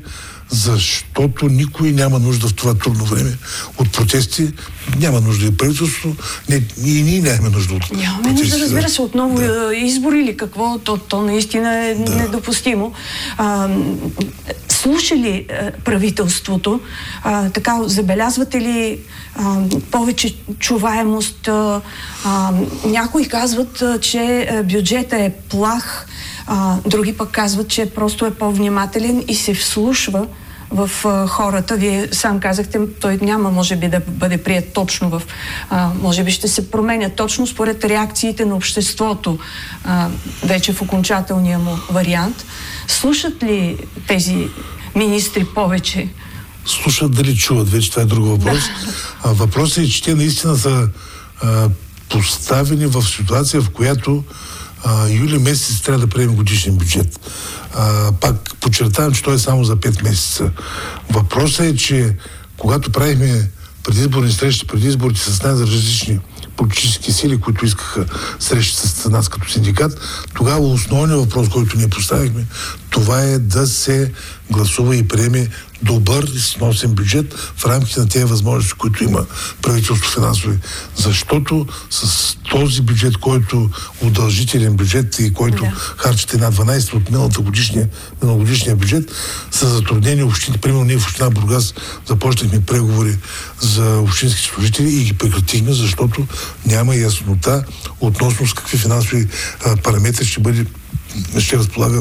[SPEAKER 2] защото никой няма нужда в това трудно време от протести. Няма нужда и правителството, не, и ние нямаме нужда от
[SPEAKER 1] Нямаме
[SPEAKER 2] протести.
[SPEAKER 1] нужда, разбира се, отново
[SPEAKER 2] да.
[SPEAKER 1] избори или какво, то, то наистина е да. недопустимо. А, слуша ли а, правителството, а, така, забелязвате ли а, повече чуваемост? А, а, някои казват, а, че бюджетът е плах, а, други пък казват, че просто е по-внимателен и се вслушва в а, хората. Вие сам казахте, той няма, може би, да бъде прият точно в... А, може би ще се променя точно според реакциите на обществото, а, вече в окончателния му вариант. Слушат ли тези министри повече?
[SPEAKER 2] Слушат, дали чуват, вече това е друг въпрос. Да. А, въпросът е, че те наистина са а, поставени в ситуация, в която а, юли месец трябва да приемем годишен бюджет. А, пак подчертавам, че той е само за пет месеца. Въпросът е, че когато правихме предизборни срещи, преди изборите с най-различни политически сили, които искаха срещи с нас като синдикат, тогава основният въпрос, който ние поставихме, това е да се гласува и приеме добър и сносен бюджет в рамките на тези възможности, които има правителство финансови. Защото с този бюджет, който удължителен бюджет и който да. харчите на дванайсет от миналата годишния, миналогодишния бюджет, са затруднени общини. Примерно ние в община Бургас започнахме преговори за общински служители и ги прекратихме, защото няма яснота относно с какви финансови а, параметри ще бъде, ще разполага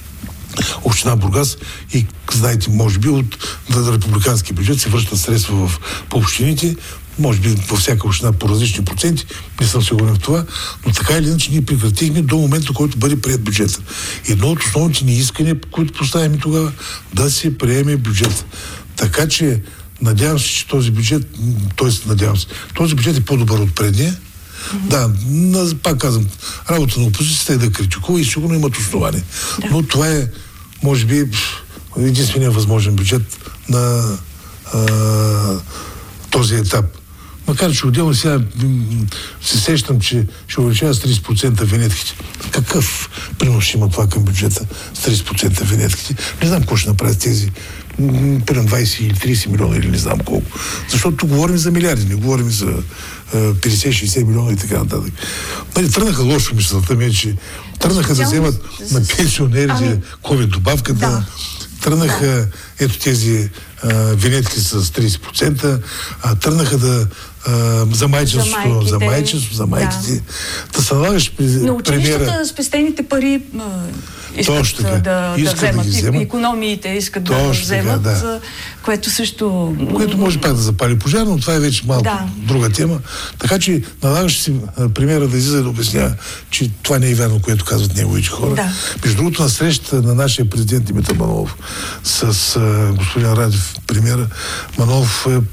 [SPEAKER 2] община Бургас и, знаете, може би от републикански бюджет се връщат средства в, по общините, може би във всяка община по различни проценти, не съм сигурен в това, но така или иначе ние прекратихме до момента, който бъде прият бюджет. Едно от основните ни искания, които поставяме тогава, да се приеме бюджет. Така че надявам се, че този бюджет, т.е. надявам се, този бюджет е по-добър от предния. Mm-hmm. Да, пак казвам, работа на опозицията е да критикува и сигурно имат основание. Да. Но това е, може би, единствения възможен бюджет на а, този етап. Макар че отделно сега се сещам, че ще увеличава с трийсет процента винетките. Какъв принос ще има това към бюджета с трийсет процента винетките? Не знам какво ще направят тези примерно двайсет или трийсет милиона или не знам колко. Защото тук говорим за милиарди, не говорим за петдесет-шейсет милиона и така нататък. Нали, тръгнаха лошо мисълта ми, че тръгнаха да вземат на пенсионерите ковид добавката, да. тръгнаха да. ето тези а, винетки с трийсет процента, а, тръгнаха да а, за майчинството, за, за майчинството, за майките. Да, да се налагаш при
[SPEAKER 1] но училищата, спестените пари искат Точно, да, да, искат да вземат. Да вземат. Икономиите искат Точно, да вземат, да. което също...
[SPEAKER 2] Което може пак да запали пожар, но това е вече малко да. друга тема. Така че налагаш си премиера да излиза да обяснява, че това не е вярно, което казват неговите хора. Да. Между другото, на среща на нашия президент Димитър Манолов с с а, господин Радев, премиера, Манолов е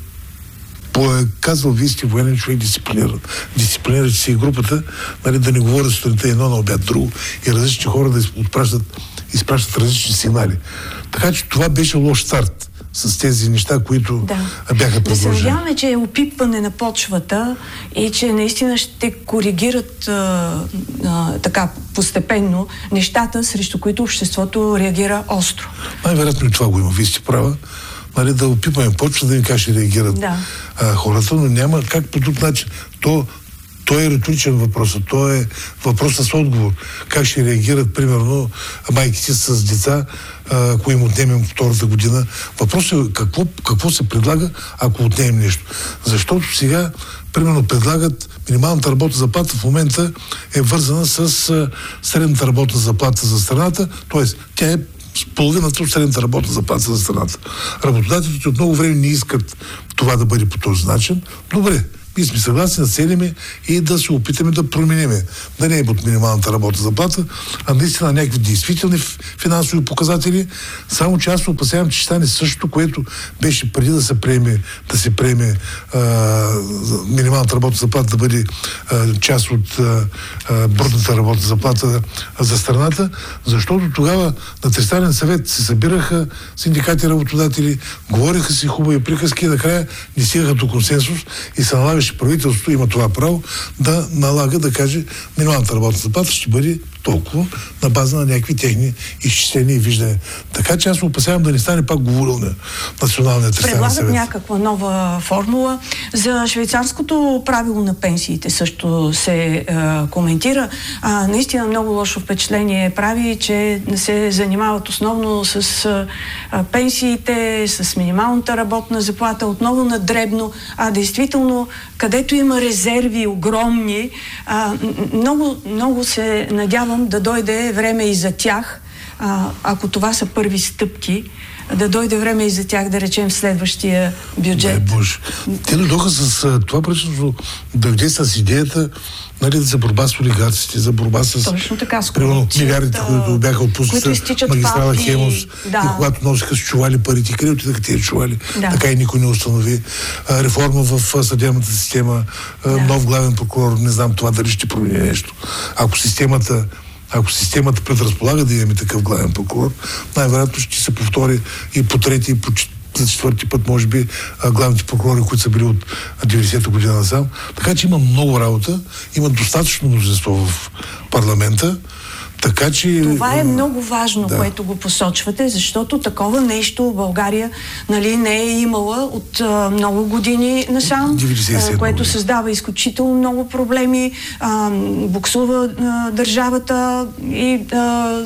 [SPEAKER 2] е казал, вие сте военен човек, дисциплиниран. Дисциплинирате си и групата, нали, да не говорят сутринта едно, на обяд друго и различни хора да изпращат, изпращат различни сигнали. Така че това беше лош старт с тези неща, които да. бяха предложени.
[SPEAKER 1] Да се надяваме, че е опипване на почвата и че наистина ще коригират а, а, така постепенно нещата, срещу които обществото реагира остро.
[SPEAKER 2] Най-вероятно и това го има. Вие сте права. Нали, да опипаме почва, да им как ще реагират да. а, хората, но няма как по друг начин. То, то е риторичен въпрос, то е въпрос с отговор. Как ще реагират, примерно, майките с деца, а, ако им отнемем втората година. Въпросът е какво, какво се предлага, ако отнемем нещо. Защото сега, примерно, предлагат минималната работна заплата в момента е вързана с а, средната работна заплата за страната, т.е. тя е с половината от средната работна заплата за страната. Работодателите от много време не искат това да бъде по този начин. Добре, ние сме съгласни да седиме и да се опитаме да промениме. Да не е под минималната работна заплата, а наистина някакви действителни финансови показатели. Само че аз се опасявам, че ще стане същото, което беше преди да се приеме, да се приеме а, минималната работна заплата да бъде а, част от а, а, брутната работна заплата за страната, защото тогава на Тристранен съвет се събираха синдикати, работодатели, говориха си хубави приказки и накрая не стигаха до консенсус и се налага правителството има това право да налага, да каже, минималната работна заплата ще бъде толкова на база на някакви техни изчисления и виждания. Така че аз се опасявам да не стане пак говорил на Националния тристранен съвет.
[SPEAKER 1] Предлагат някаква нова формула. За швейцарското правило на пенсиите също се е, коментира. А, наистина много лошо впечатление прави, че не се занимават основно с а, пенсиите, с минималната работна заплата, отново на дребно, а действително където има резерви огромни, а, много, много се надявам да дойде време и за тях, а, ако това са първи стъпки, да дойде време и за тях, да речем, в следващия бюджет.
[SPEAKER 2] Дай Боже. Те дойдоха с това правителство, дойде с идеята, нали, за борба с олигарците, за борба с...
[SPEAKER 1] Точно така, с
[SPEAKER 2] примерно милиардите, които бяха отпуснати магистрала Хемус,
[SPEAKER 1] да.
[SPEAKER 2] И когато носиха с чували парите, къде отидаха тези чували, да. Така и никой не установи. А, реформа в съдебната система, да. Нов главен прокурор, не знам това дали ще промени нещо. Ако системата Ако системата предразполага да имаме такъв главен прокурор, най-вероятно ще се повтори и по трети, и по четвърти път, може би, главните прокурори, които са били от деветдесета година насам. Така че има много работа, има достатъчно мнозинство в парламента. Така че...
[SPEAKER 1] Това е много важно,
[SPEAKER 2] да.
[SPEAKER 1] Което го посочвате, защото такова нещо в България, нали, не е имала от а, много години насам, а, което създава изключително много проблеми, а, буксува а, държавата и а,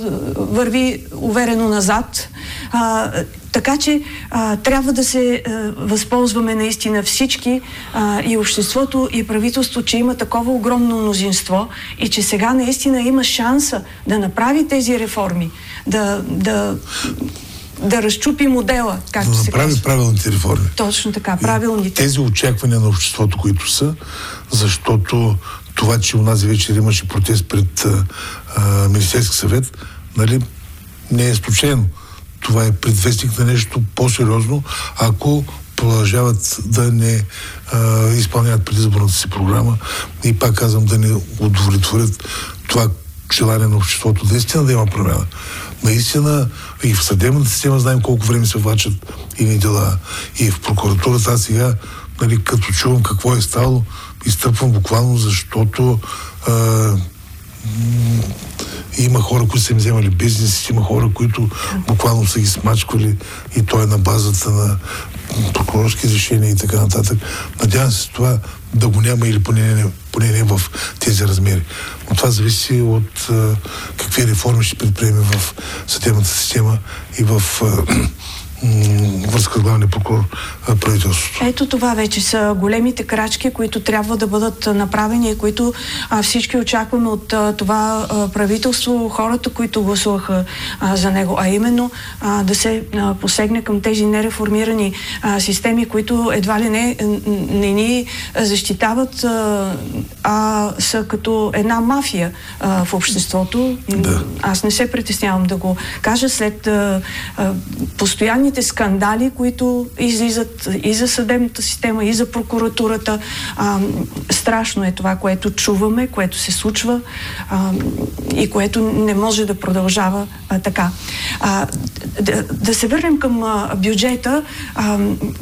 [SPEAKER 1] върви уверено назад. А, Така че а, трябва да се а, възползваме наистина всички, а, и обществото, и правителство, че има такова огромно мнозинство и че сега наистина има шанса да направи тези реформи, да, да, да разчупи модела, както
[SPEAKER 2] да
[SPEAKER 1] се
[SPEAKER 2] направи
[SPEAKER 1] казва.
[SPEAKER 2] правилните реформи.
[SPEAKER 1] Точно така, правилните.
[SPEAKER 2] Тези очаквания на обществото, които са, защото това, че у нас вечер имаше протест пред а, а, Министерски съвет, нали, не е случайно. Това е предвестник на нещо по-сериозно, ако продължават да не а, изпълняват предизборната си програма и пак казвам да не удовлетворят това желание на обществото. Наистина да има промяна. Наистина и в съдебната система знаем колко време се влачат едни дела. И в прокуратурата аз сега, нали, като чувам какво е ставало, изтърпвам буквално, защото а, има хора, които са им вземали бизнес, има хора, които буквално са ги смачквали и то е на базата на прокурорски решения и така нататък. Надявам се това да го няма или поне не, поне не в тези размери. Но това зависи от а, какви реформи ще предприеме в съдебната система и в а, връзка с главния прокурор правителството.
[SPEAKER 1] Ето това вече са големите крачки, които трябва да бъдат направени и които а, всички очакваме от а, това а, правителство, хората, които гласуваха а, за него, а именно а, да се а, посегне към тези нереформирани а, системи, които едва ли не, не ни защитават, а, а са като една мафия а, в обществото.
[SPEAKER 2] Да.
[SPEAKER 1] Аз не се притеснявам да го кажа след а, а, постоянните скандали, които излизат и за съдебната система, и за прокуратурата. А, страшно е това, което чуваме, което се случва а, и което не може да продължава а, така. А, да, да се върнем към а, бюджета, а,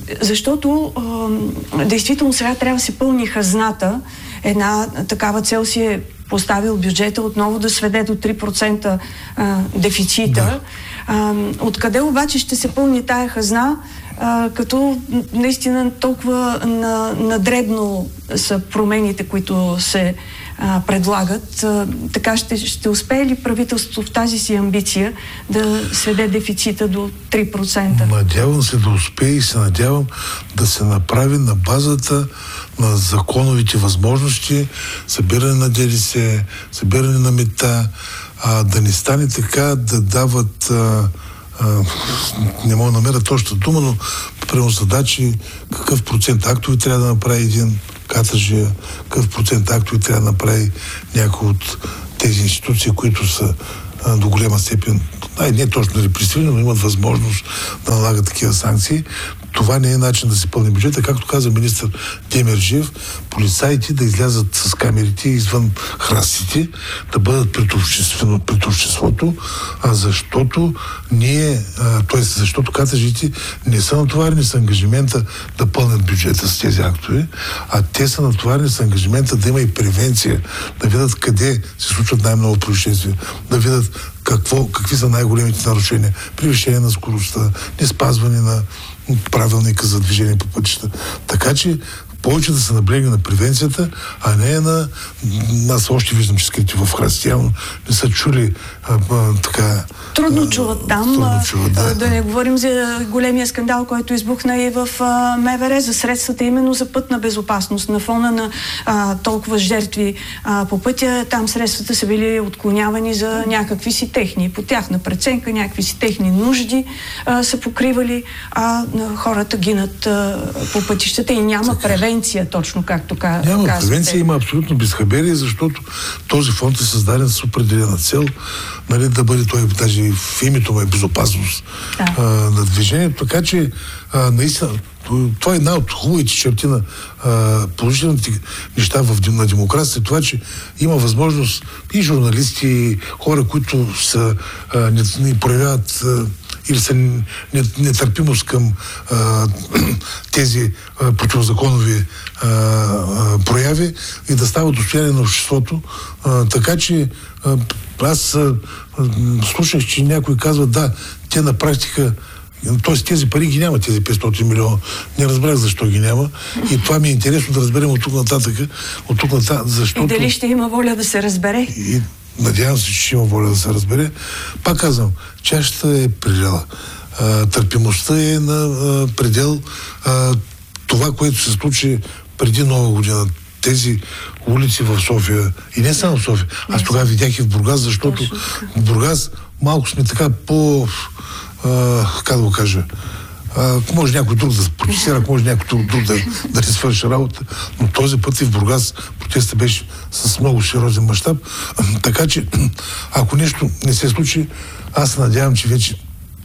[SPEAKER 1] защото а, действително сега трябва да се пълни хазната. Една такава цел си е поставил бюджета отново да сведе до три процента а, дефицита.
[SPEAKER 2] Да.
[SPEAKER 1] А, откъде обаче ще се пълни тая хазна, а, като наистина толкова на, надребно са промените, които се а, предлагат. А, така ще, ще успее ли правителството в тази си амбиция да сведе дефицита до три процента?
[SPEAKER 2] Надявам се да успее и се надявам да се направи на базата на законовите възможности, събиране на ДДС, събиране на мита, а, да не стане така да дават а, а, не мога да намеря точната дума, но примерно задачи, какъв процент актови трябва да направи един катъжия, какъв процент актови трябва да направи някои от тези институции, които са а, до голяма степен, ай, не точно репресивни, но имат възможност да налагат такива санкции. Това не е начин да се пълни бюджета. Както каза министър Демерджиев, полицаите да излязат с камерите извън храстите, да бъдат пред, обществено, пред обществото, а защото ние, т.е. защото катъжите не са натоварени с ангажимента да пълнят бюджета с тези актове, а те са натоварени с ангажимента да има и превенция, да видят къде се случват най-много происшествия, да видят какво, какви са най-големите нарушения, превишение на скоростта, неспазване на правилника за движение по пътища. Така че повече да се наблегне на превенцията, а не на... Аз още виждам, че скрити в храсти, явно не са чули а, а, така...
[SPEAKER 1] Трудно чуват там.
[SPEAKER 2] Трудно чуват, да.
[SPEAKER 1] Да не говорим за големия скандал, който избухна и в а, МВР за средствата именно за пътна безопасност. На фона на а, толкова жертви а, по пътя, там средствата са били отклонявани за някакви си техни, по тяхна преценка, някакви си техни нужди а, са покривали, а, а хората гинат а, по пътищата и няма превенция, точно както казвате.
[SPEAKER 2] Няма превенция, има абсолютно безхаберие, защото този фонд е създаден с определена цел, нали, да бъде той, даже в името му е безопасност да. а, на движението, така че а, наистина това е една от хубавите черти на а, положителните неща в, на демокрацията, това, че има възможност и журналисти, и хора, които са, а, не, не проявяват а, или са нетърпимост към а, тези а, противозаконови а, а, прояви и да става достояние на обществото. А, така че а, аз а, слушах, че някой казва, да, те на практика, т.е. тези пари ги няма, тези петстотин милиона. Не разбрах защо ги няма. И това ми е интересно да разберем от тук нататък. От тук нататък, защото...
[SPEAKER 1] И дали ще има воля да се разбере?
[SPEAKER 2] И, надявам се, че ще има воля да се разбере. Пак казвам, чашата е предела. А, търпимостта е на а, предел. А, това, което се случи преди Нова година, тези улици в София, и не само в София, аз тогава видях и в Бургас, защото в Бургас малко сме така по... А, как да го кажа, ако може някой друг да протестира, ако може някой друг, друг да, да не свърши работа, но този път и в Бургас протестът беше с много сериозен мащаб, така че ако нещо не се случи, аз се надявам, че вече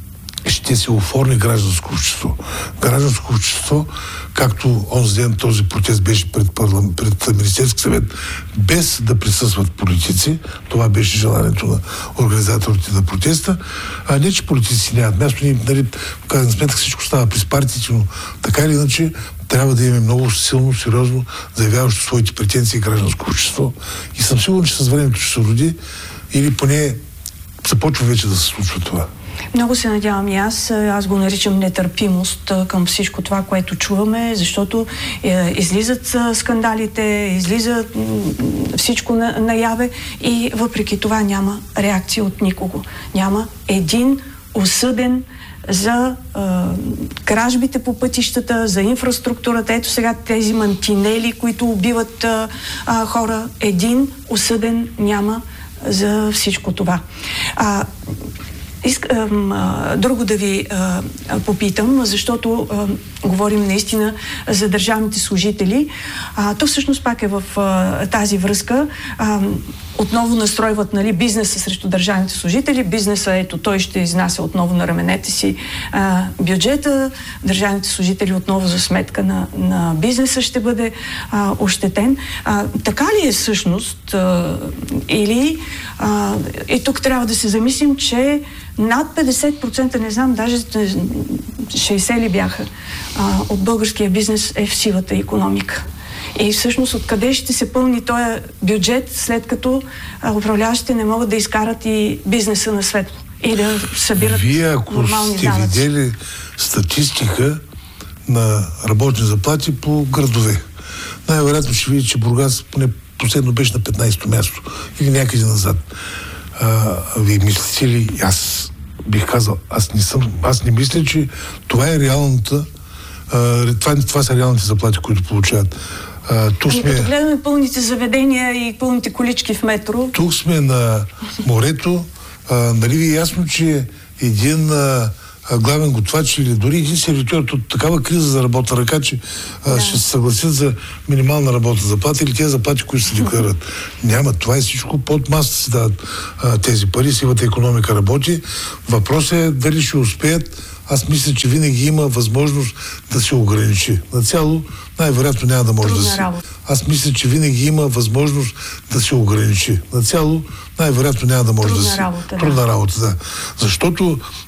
[SPEAKER 2] ще се оформи гражданско общество. Гражданско общество, както онзи ден този протест беше пред, парлам, пред Министерски съвет, без да присъстват политици, това беше желанието на организаторите на протеста, а не, че политици нямат място, ни, нали, в крайна сметка всичко става през партиите, но така или иначе трябва да имаме много силно, сериозно заявяващо своите претенции гражданско общество. И съм сигурен, че с времето ще се роди или поне започва вече да се случва това.
[SPEAKER 1] Много се надявам и аз. Аз го наричам нетърпимост към всичко това, което чуваме, защото е, излизат скандалите, излиза всичко на, наяве и въпреки това няма реакция от никого. Няма един осъден за а, кражбите по пътищата, за инфраструктурата. Ето сега тези мантинели, които убиват а, а, хора. Един осъден няма за всичко това. А, Искам а, друго да ви а, попитам, защото а, говорим наистина за държавните служители. А, то всъщност пак е в а, тази връзка. А, отново настройват, нали, бизнеса срещу държавните служители. Бизнеса, ето, той ще изнася отново на раменете си а, бюджета. Държавните служители отново за сметка на, на бизнеса ще бъде а, ощетен. А, така ли е всъщност? А, или а, и тук трябва да се замислим, че над петдесет процента, не знам, даже шейсет ли бяха, а, от българския бизнес е в сивата икономика. И всъщност откъде ще се пълни този бюджет, след като а, управляващите не могат да изкарат и бизнеса на светло и да събират
[SPEAKER 2] Вие, ако
[SPEAKER 1] нормални
[SPEAKER 2] сте
[SPEAKER 1] данъци.
[SPEAKER 2] видели статистика на работни заплати по градове, най-вероятно ще видите, че Бургас поне последно беше на петнайсето място или някъде назад. А, вие мислите ли, аз бих казал, аз не съм, аз не мисля, че това е реалната, а, това, това са реалните заплати, които получават. А, тук
[SPEAKER 1] ами,
[SPEAKER 2] сме,
[SPEAKER 1] като гледаме пълните заведения и пълните колички в метро.
[SPEAKER 2] Тук сме на морето, а, нали ви е ясно, че един а, главен готвач или дори един сервитьор от такава криза за работна ръка, че а, да. ще се съгласят за минимална работна заплата или тези заплати, които се декларират. Няма. Това е всичко под масата си дават а, тези пари. Сивата икономика работи. Въпросът е дали ще успеят. Аз мисля, че винаги има възможност да се ограничи. Нацяло най-вероятно няма да може
[SPEAKER 1] Трудна
[SPEAKER 2] да се...
[SPEAKER 1] работа.
[SPEAKER 2] Аз мисля, че винаги има възможност да се ограничи. Нацяло най-вероятно няма да може
[SPEAKER 1] Трудна
[SPEAKER 2] да се...
[SPEAKER 1] работа, да.
[SPEAKER 2] Трудна работа, да. Защото